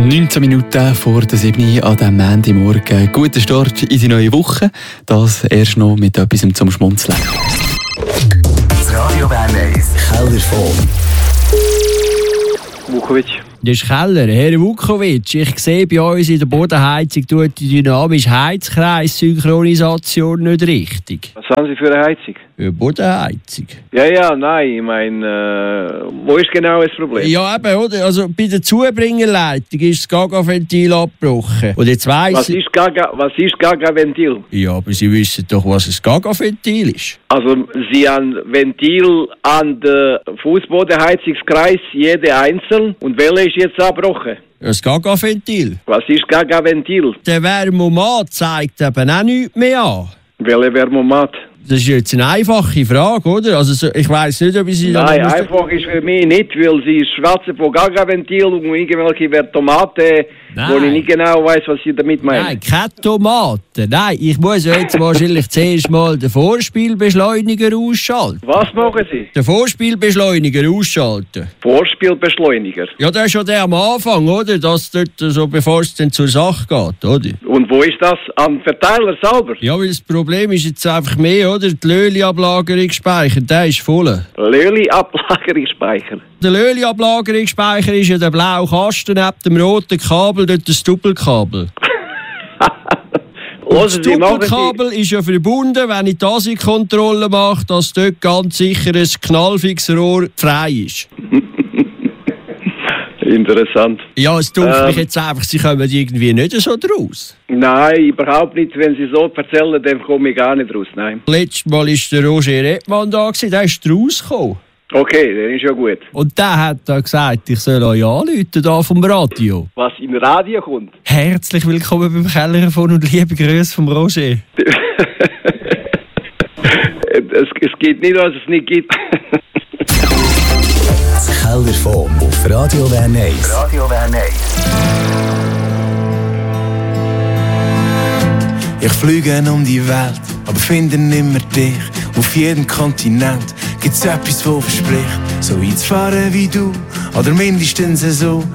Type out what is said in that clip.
19 Minuten vor der 7 Uhr an diesem Montagmorgen. Guten Start in die neue Woche. Das erst noch mit etwas zum Schmunzeln. Das Radio Bern 1 Kellerfon. Vukovic. Das ist Keller, Herr Vukovic. Ich sehe bei uns in der Bodenheizung tut die dynamische Heizkreis-Synchronisation nicht richtig. Was haben Sie für eine Heizung? Für Bodenheizung. Ja, nein, ich meine, wo ist genau das Problem? Ja, eben, oder? Also bei der Zubringerleitung ist das Gaga-Ventil abgebrochen. Und jetzt weiss Was ist Gaga-Ventil? Ja, aber Sie wissen doch, was ein Gaga-Ventil ist. Also, Sie haben Ventil an der Fußbodenheizungskreis, jede einzeln. Und welche ist jetzt abgebrochen? Das Gaga-Ventil. Was ist Gaga-Ventil? Der Wärmomat zeigt eben auch nichts mehr an. Welche Wärmomat? Das ist jetzt eine einfache Frage, oder? Also ich weiss nicht, ob ich Sie... Nein, einfach ist für mich nicht, weil Sie schwatzen von Gaga-Ventil und irgendwelche Tomaten, wo ich nicht genau weiss, was Sie damit meinen. Nein, keine Tomaten. Nein, ich muss jetzt wahrscheinlich zuerst mal den Vorspielbeschleuniger ausschalten. Was machen Sie? Den Vorspielbeschleuniger ausschalten. Vorspielbeschleuniger. Ja, das ist schon der am Anfang, oder? Das dort, so, bevor es dann zur Sache geht, oder? Und wo ist das? Am Verteiler selber? Ja, weil das Problem ist jetzt einfach mehr, oder? Die Löli-Ablagerungsspeicher, der ist voll. Löli-Ablagerungsspeicher. Der Löli-Ablagerungsspeicher ist ja der blaue Kasten neben dem roten Kabel, dort das Doppelkabel. Das Doppelkabel ist ja verbunden, wenn ich die ASI-Kontrolle mache, dass dort ganz sicher ein Knallfixrohr frei ist. Interessant. Ja, es dunkelt mich jetzt einfach, Sie kommen irgendwie nicht so draus. Nein, überhaupt nicht. Wenn Sie so erzählen, dann komme ich gar nicht raus. Nein. Letztes Mal war der Roger Redmann da, der ist rausgekommen. Okay, dann ist ja gut. Und der hat da gesagt, ich soll euch anrufen, da vom Radio. Was im Radio kommt? Herzlich willkommen beim Kellerfon und liebe Grüße vom Roger. Es geht nicht, was es nicht gibt. Das Kellerfon auf Radio Bern 1. Radio Bern 1. Ich fliege um die Welt, aber finde nimmer dich. Auf jedem Kontinent gibt's etwas, wo verspricht, so weit zu fahren wie du, oder mindestens so.